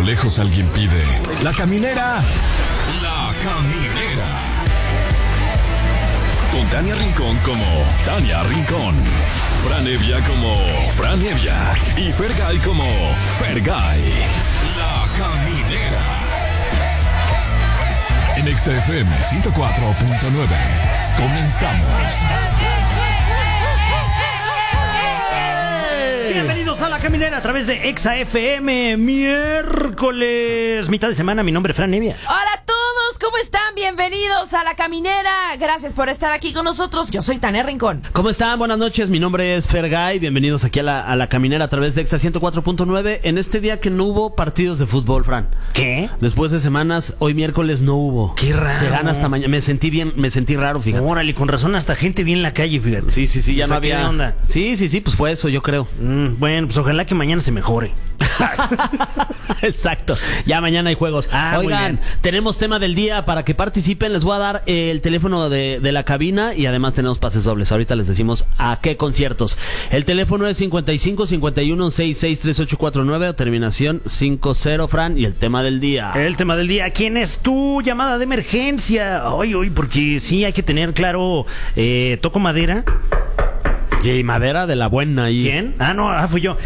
lejos alguien pide: ¡La caminera! ¡La caminera! Con Tania Rincón como Tania Rincón, Fran Evia como Fran Evia y Fergay como Fergay. La caminera. En XFM 104.9. Comenzamos. Bienvenidos a La Caminera a través de Exa FM, miércoles, mitad de semana. Mi nombre es Fran Evia. Hola a todos, ¿cómo están? Bienvenidos a La Caminera. Gracias por estar aquí con nosotros. Yo soy Tania Rincón. ¿Cómo están? Buenas noches, mi nombre es Fergay. Bienvenidos aquí a la Caminera a través de Exa 104.9. En este día que no hubo partidos de fútbol, Fran. ¿Qué? Después de semanas, hoy miércoles no hubo. Qué raro. Serán hasta mañana. Me sentí raro, fíjate. Órale, con razón, hasta gente vi en la calle, fíjate. Sí, ya O no sea, ¿qué había. onda? Sí, pues fue eso, yo creo. Bueno, pues ojalá que mañana se mejore. Exacto. Ya mañana hay juegos. Oigan, tenemos tema del día para que participen. Les voy a dar el teléfono de la cabina y además tenemos pases dobles. Ahorita les decimos a qué conciertos. El teléfono es 55 51 66 3849 o terminación 50, Fran. Y el tema del día. El tema del día: ¿quién es tu llamada de emergencia? Hoy, porque sí hay que tener claro, toco madera. Y madera de la buena ahí. ¿Quién? Fui yo.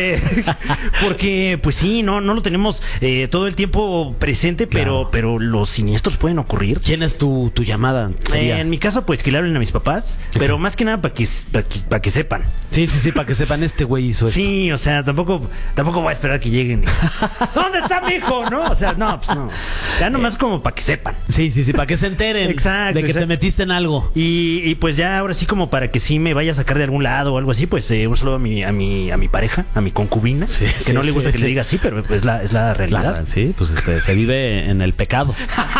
Porque, pues sí, no lo tenemos todo el tiempo presente, Claro. pero los siniestros pueden ocurrir. ¿Quién es tu llamada? Sería. En mi caso, pues que le hablen a mis papás, pero más que nada para que sepan. Sí, para que sepan, este güey hizo esto. Sí, o sea, tampoco voy a esperar que lleguen. ¿Dónde está mi hijo? No, o sea, no, pues no. Ya nomás como para que sepan. Sí, para que se enteren. Exacto, de que exacto. te metiste en algo. Y pues ya ahora sí, como para que sí me vaya a sacar de algún lado o algo así, pues un saludo a mi pareja, a mi concubina, que no le gusta que le diga así, pero es la realidad. Sí, pues se vive en el pecado.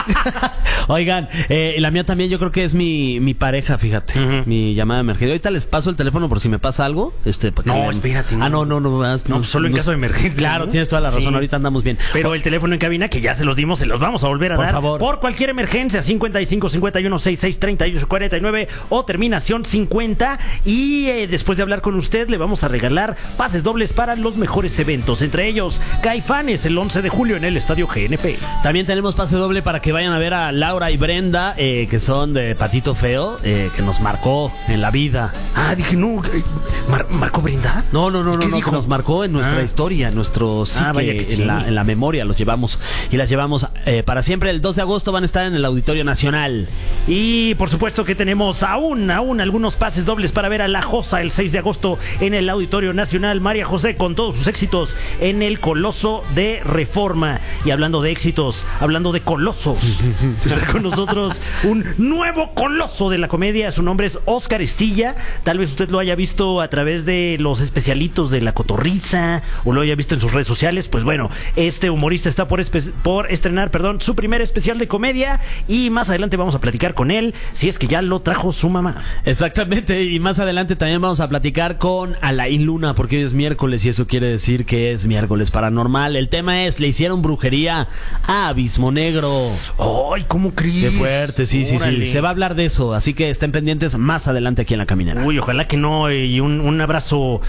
Oigan, la mía también yo creo que es mi pareja, fíjate. Mi llamada de emergencia. Ahorita les paso el teléfono por si me pasa algo. Para que No, vean. espérate. No, solo en caso de emergencia. Claro, ¿no? tienes toda la razón. Sí. Ahorita andamos bien. Pero el teléfono en cabina, que ya se los dimos, se los vamos a volver a Por dar. favor. Por cualquier emergencia: 55 51 66 38 49 o terminación 50. Y después de hablar con usted, le vamos a regalar pases dobles para los mejores eventos. Entre ellos, Caifanes el 11 de julio en el Estadio GNP. También tenemos pase doble para que vayan a ver a Laura y Brenda, que son de Patito Feo, que nos marcó en la vida. Dije, no, ¿marcó Brenda? No, ¿Qué que dijo? nos marcó en nuestra historia, en nuestro psique, vaya que sí. en la memoria, los llevamos y las llevamos para siempre. El 2 de agosto van a estar en el Auditorio Nacional. Y por supuesto que tenemos aún algunos pases dobles para ver a La Josa el 6 de agosto en el Auditorio Nacional. María José con todos sus éxitos en el Coloso de Reforma. Y hablando de éxitos, hablando de colosos, está con nosotros un nuevo coloso de la comedia. Su nombre es Oscar Estilla. Tal vez usted lo haya visto a través de los especialitos de La Cotorriza o lo haya visto en sus redes sociales. Pues bueno, este humorista está por estrenar su primer especial de comedia y más adelante vamos a platicar con él, si es que ya lo trajo su mamá. Exactamente, y más adelante también vamos a platicar con Alain Luna, porque hoy es miércoles y eso quiere decir que es miércoles paranormal. El tema es: le hicieron brujería a Abismo Negro. ¡Ay, cómo crees! Qué fuerte, sí. Órale. Se va a hablar de eso, así que estén pendientes más adelante aquí en La Caminera. Uy, ojalá que no. Y un abrazo,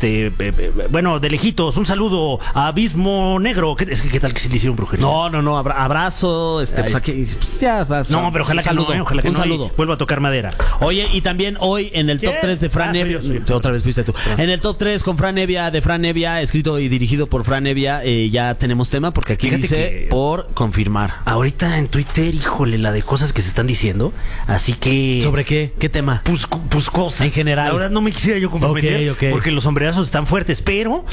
bueno, de lejitos, un saludo a Abismo Negro. ¿Qué tal que se le hicieron brujería? No, abrazo, pues aquí, pues ya, No, pero ojalá que no, ojalá que un no. saludo. Y vuelva a tocar madera. Oye, y también hoy en el top 3 de Fran Evia. Otra vez fuiste tú. En el top 3 con Fran Evia, de Fran Evia, escrito y dirigido por Fran Evia, ya tenemos tema, porque aquí Fíjate dice que por confirmar. Ahorita en Twitter, híjole, la de cosas que se están diciendo. Así que... ¿Sobre qué? ¿Qué tema? Pues cosas. En general. La verdad no me quisiera yo comprometer. Ok. Porque los sombrerazos están fuertes. Pero,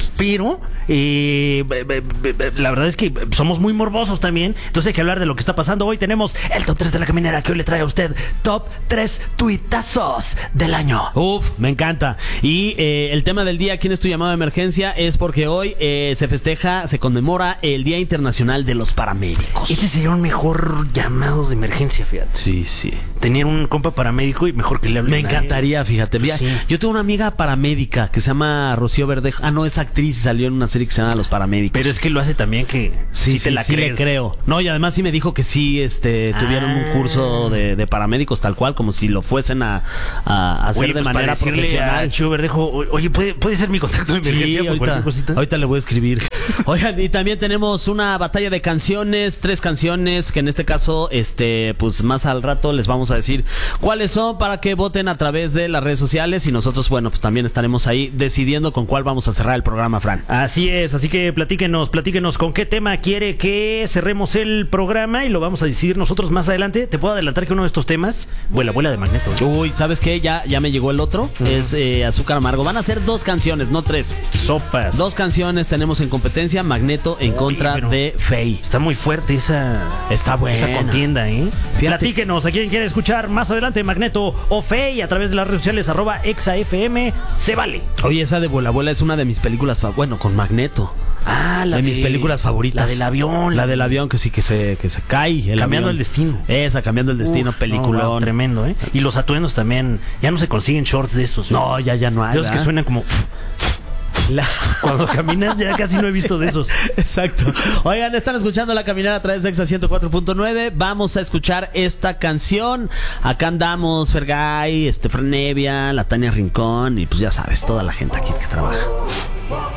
la verdad es que somos muy morbosos también. Entonces hay que hablar de lo que está pasando. Hoy tenemos el top 3 de La Caminera, que hoy le trae a usted top 3 tuitazos del año. Uf, me encanta. Y el tema del día, ¿quién es tu llamado de emergencia? Es porque hoy se conmemora el Día Internacional de los Paramédicos. Ese sería un mejor llamado de emergencia, fíjate. Sí. Tener un compa paramédico y mejor que le hable. Me encantaría, fíjate. Mira, Sí. yo tengo una amiga paramédica que se llama Rocío Verdejo. No, es actriz y salió en una serie que se llama Los Paramédicos. Pero es que lo hace también que Sí, te la sí crees. le creo. No, y además sí me dijo que sí tuvieron un curso de paramédicos tal cual, como si lo fuesen a hacer Oye, de pues manera para decirle profesional. a Chivo Verdejo, oye, ¿puede ser mi contacto de emergencia Sí, por cualquier cosita? ahorita le voy a escribir. Oigan, y también tenemos una batalla de canciones, 3 canciones, que en este caso, pues más al rato les vamos a decir cuáles son para que voten a través de las redes sociales y nosotros, bueno, pues también estaremos ahí decidiendo con cuál vamos a cerrar el programa, Fran. Así es, así que platíquenos con qué tema quiere que cerremos el programa y lo vamos a decidir nosotros más adelante. Te puedo adelantar que uno de estos temas, Vuela de Magneto. Uy, ¿sabes qué? Ya me llegó el otro, es Azúcar Amargo. Van a ser 2 canciones, no 3. Sopas. 2 canciones tenemos en competencia, Magneto en contra de Fey. Está muy fuerte esa contienda, ¿eh? Platíquenos a quién quiere escuchar más adelante, Magneto o Fey, a través de las redes sociales, @exafm, se vale. Oye, esa de Vuela es una de mis películas, con Magneto. De mis películas favoritas. La del avión. La del avión que se cae. Cambiando el destino. Esa, Cambiando el destino, peliculón. No, tremendo, ¿eh? Y los atuendos también, ya no se consiguen shorts de estos. No, ya no hay. Los que suenan como... Cuando caminas ya casi no he visto de esos. Exacto. Oigan, están escuchando La Caminera a través de Exa 104.9. Vamos a escuchar esta canción. Acá andamos Fergay, Fran Evia, la Tania Rincón y pues ya sabes, toda la gente aquí que trabaja.